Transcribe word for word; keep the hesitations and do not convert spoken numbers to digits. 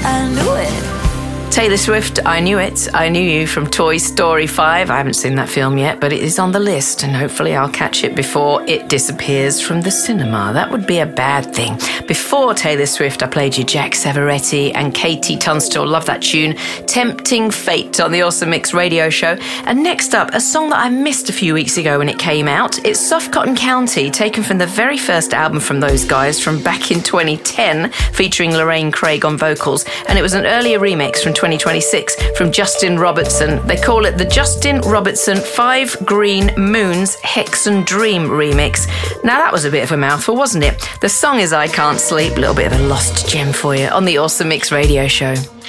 I knew it. Taylor Swift, I Knew It. I Knew You from Toy Story five. I haven't seen that film yet, but it is on the list, and hopefully I'll catch it before it disappears from the cinema. That would be a bad thing. Before Taylor Swift, I played you Jack Savoretti and Katie Tunstall. Love that tune. Tempting Fate on the Awesome Mix radio show. And next up, a song that I missed a few weeks ago when it came out. It's Soft Cotton County, taken from the very first album from those guys from back in twenty ten, featuring Lorraine Craig on vocals. And it was an earlier remix from twenty twenty-six from Justin Robertson. They call it the Justin Robertson Five Green Moons Hexen Dream remix. Now that was a bit of a mouthful, wasn't it? The song is I Can't Sleep, a little bit of a lost gem for you on the Awesome Mix radio show.